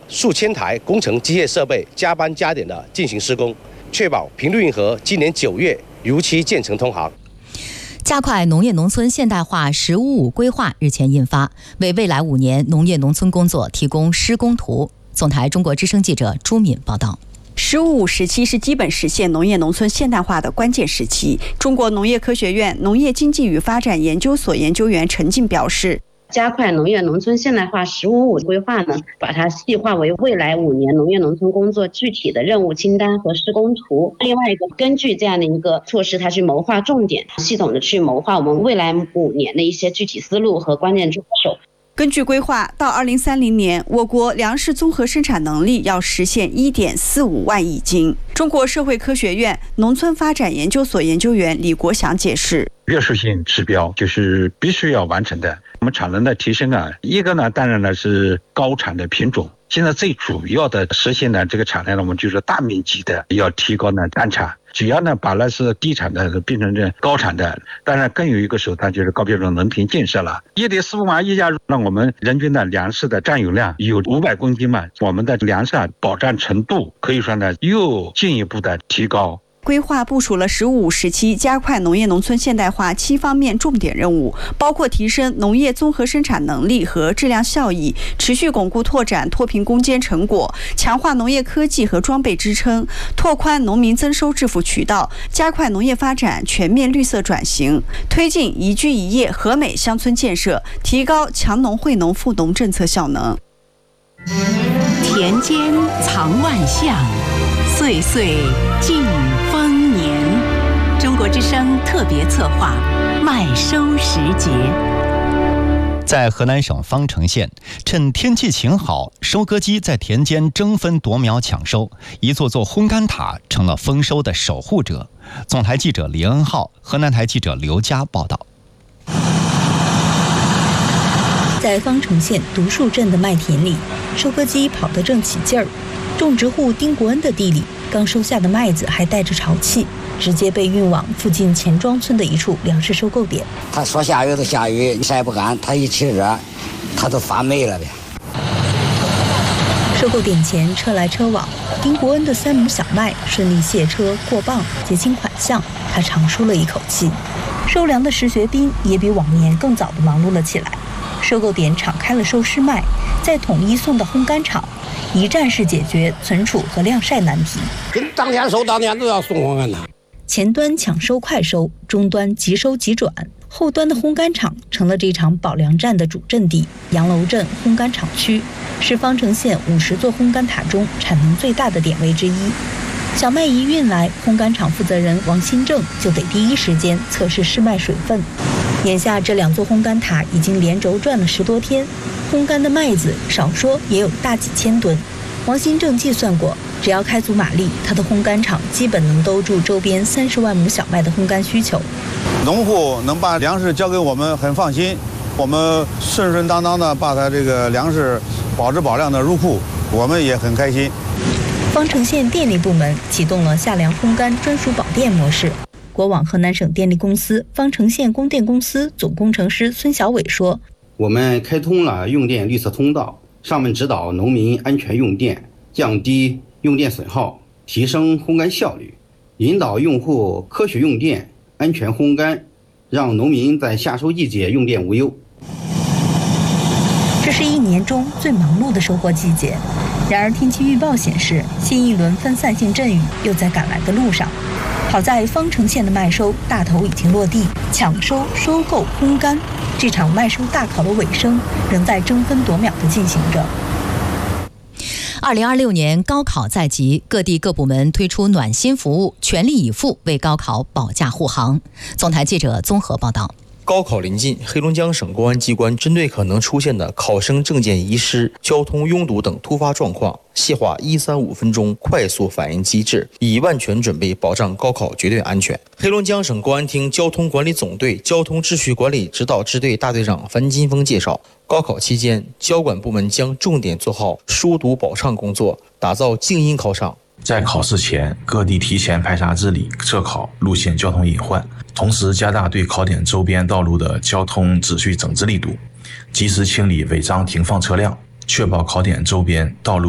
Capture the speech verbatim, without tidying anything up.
数千台工程机械设备加班加点的进行施工，确保平绿运河今年九月如期建成通航。 加快农业农村现代化“十五五”规划日前印发，为未来五年农业农村工作提供施工图。总台中国之声记者朱敏报道。 十五五时期是基本实现农业农村现代化的关键时期。中国农业科学院农业经济与发展研究所研究员陈静表示， 加快农业农村现代化“十五五”规划呢，把它细化为未来五年农业农村工作具体的任务清单和施工图。另外一个，根据这样的一个措施，它去谋划重点，系统的去谋划我们未来五年的一些具体思路和关键抓手。 根据规划，到二零三零年，我国粮食综合生产能力要实现 一点四五万亿斤。中国社会科学院农村发展研究所研究员李国祥解释， 约束性指标就是必须要完成的。我们产能的提升啊，一个呢，当然呢是高产的品种。现在最主要的实现呢，这个产量呢，我们就是大面积的要提高呢单产。只要呢把那是低产的变成这高产的，当然更有一个手段就是高标准农田建设了。一点四五万亿家，让我们人均的粮食的占有量有五百公斤嘛，我们的粮食保障程度可以说呢又进一步的提高。 规划部署了“十五五”时期加快农业农村现代化七方面重点任务，包括提升农业综合生产能力和质量效益，持续巩固拓展脱贫攻坚成果，强化农业科技和装备支撑，拓宽农民增收致富渠道，加快农业发展全面绿色转型，推进宜居宜业和美乡村建设，提高强农惠农富农政策效能。 田间藏万象，岁岁尽丰年。中国之声特别策划麦收时节。 在河南省方城县，趁天气晴好，收割机在田间争分夺秒抢收，一座座烘干塔成了丰收的守护者。总台记者李恩浩，河南台记者刘佳报道。 在方城县独树镇的麦田里，收割机跑得正起劲儿。种植户丁国恩的地里，刚收下的麦子还带着潮气，直接被运往附近钱庄村的一处粮食收购点。 他说下雨就下雨，晒不干，他一起热，他都发霉了呗。 收购点前车来车往，丁国恩的三亩小麦顺利卸车过磅，结清款项，他长舒了一口气。收粮的石学兵也比往年更早地忙碌了起来。收购点敞开了收湿麦，再统一送到烘干厂，一站式解决存储和晾晒难题。 跟当天收当天都要送烘干厂。 前端抢收快收，中端即收即转，后端的烘干厂成了这场保粮战的主阵地。杨楼镇烘干厂区是方城县五十座烘干塔中产能最大的点位之一。小麦一运来，烘干厂负责人王新正就得第一时间测试湿麦水分。眼下这两座烘干塔已经连轴转了十多天，烘干的麦子少说也有大几千吨。王新正计算过，只要开足马力，他的烘干厂基本能兜住周边三十万亩小麦的烘干需求。 农户能把粮食交给我们很放心，我们顺顺当当的把他这个粮食保质保量的入库，我们也很开心。 方城县电力部门启动了夏粮烘干专属保电模式。国网河南省电力公司方城县供电公司总工程师孙小伟说， 我们开通了用电绿色通道，上面指导农民安全用电，降低用电损耗，提升烘干效率，引导用户科学用电，安全烘干，让农民在夏收季节用电无忧。 这是一年中最忙碌的收获季节，然而天气预报显示，新一轮分散性阵雨又在赶来的路上。好在方城县的麦收大头已经落地，抢收、收购、烘干，这场麦收大考的尾声仍在争分夺秒地进行着。 二零二六年高考在即，各地各部门推出暖心服务，全力以赴为高考保驾护航。总台记者综合报道。 高考临近，黑龙江省公安机关针对可能出现的考生证件遗失、交通拥堵等突发状况，细化一三五分钟快速反应机制，以万全准备保障高考绝对安全。黑龙江省公安厅交通管理总队交通秩序管理指导支队大队长樊金峰介绍，高考期间，交管部门将重点做好疏堵保畅工作，打造静音考场。 在考试前，各地提前排查治理测考路线交通隐患，同时加大对考点周边道路的交通秩序整治力度，及时清理违章停放车辆，确保考点周边道路